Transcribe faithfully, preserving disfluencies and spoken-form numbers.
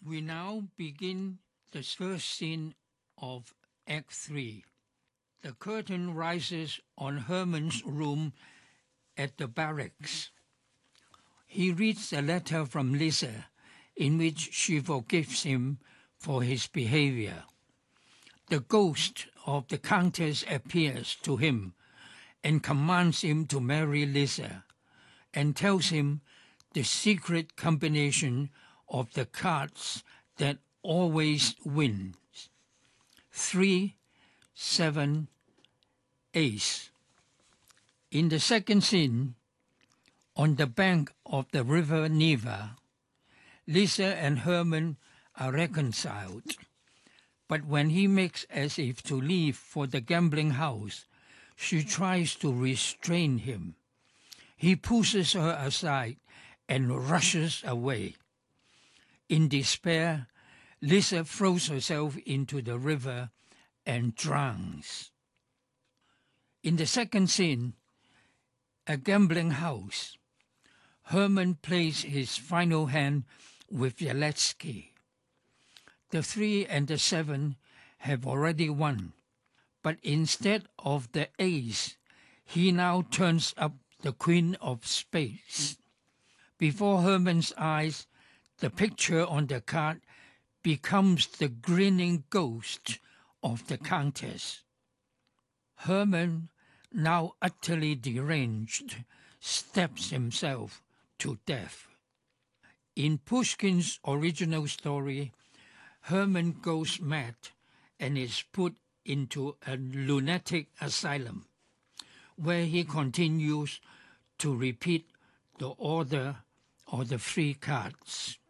We now begin the first scene of Act Three. The curtain rises on Herman's room at the barracks. He reads a letter from Lisa in which she forgives him for his behavior. The ghost of the Countess appears to him and commands him to marry Lisa and tells him the secret combination of the cards that always wins. Three, seven, ace. In the second scene, on the bank of the river Neva, Lisa and Herman are reconciled. But when he makes as if to leave for the gambling house, she tries to restrain him. He pushes her aside and rushes away. In despair, Lisa throws herself into the river and drowns. In the second scene, a gambling house, Herman plays his final hand with Yeletsky. The three and the seven have already won, but instead of the ace, he now turns up the queen of spades. Before Herman's eyes, the picture on the card becomes the grinning ghost of the Countess. Herman, now utterly deranged, stabs himself to death. In Pushkin's original story, Herman goes mad and is put into a lunatic asylum, where he continues to repeat the order of the three cards.